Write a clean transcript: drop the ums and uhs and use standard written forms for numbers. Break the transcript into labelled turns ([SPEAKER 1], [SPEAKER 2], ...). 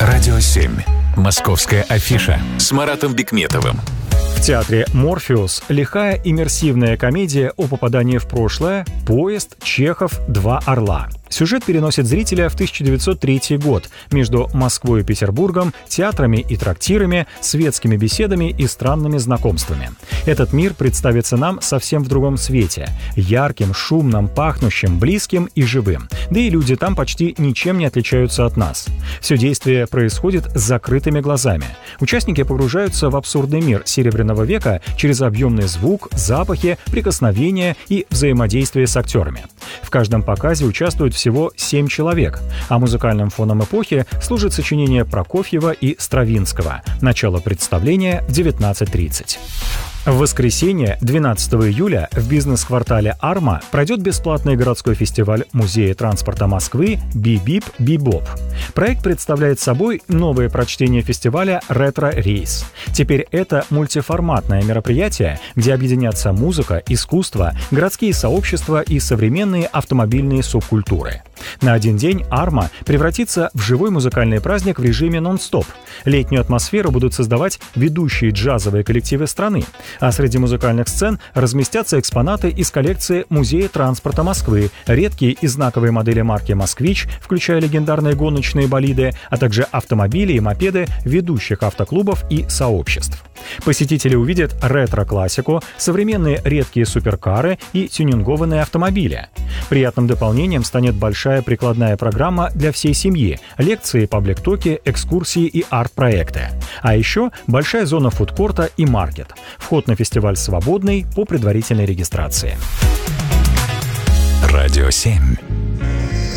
[SPEAKER 1] Радио 7. Московская афиша с Маратом Бикметовым.
[SPEAKER 2] В театре «Морфеус» лихая иммерсивная комедия о попадании в прошлое «Поезд. Чехов. Два орла». Сюжет переносит зрителя в 1903 год между Москвой и Петербургом, театрами и трактирами, светскими беседами и странными знакомствами. Этот мир представится нам совсем в другом свете – ярким, шумным, пахнущим, близким и живым. Да и люди там почти ничем не отличаются от нас. Все действие происходит с закрытыми глазами. Участники погружаются в абсурдный мир Серебряного века через объемный звук, запахи, прикосновения и взаимодействие с актерами. В каждом показе участвуют всего 7 человек, а музыкальным фоном эпохи служит сочинение Прокофьева и Стравинского. Начало представления в 19:30. В воскресенье, 12 июля, в бизнес-квартале «Арма» пройдет бесплатный городской фестиваль Музея транспорта Москвы «Би-бип, би-боп». Проект представляет собой новое прочтение фестиваля «Ретро-рейс». Теперь это мультиформатное мероприятие, где объединятся музыка, искусство, городские сообщества и современные автомобильные субкультуры. На один день «Арма» превратится в живой музыкальный праздник в режиме нон-стоп. Летнюю атмосферу будут создавать ведущие джазовые коллективы страны. А среди музыкальных сцен разместятся экспонаты из коллекции Музея транспорта Москвы, редкие и знаковые модели марки «Москвич», включая легендарные гоночные болиды, а также автомобили и мопеды ведущих автоклубов и сообществ. Посетители увидят ретро-классику, современные редкие суперкары и тюнингованные автомобили. Приятным дополнением станет большая прикладная программа для всей семьи, лекции, паблик-токи, экскурсии и арт-проекты. А еще большая зона фудкорта и маркет. Вход на фестиваль свободный по предварительной регистрации.
[SPEAKER 1] Радио 7.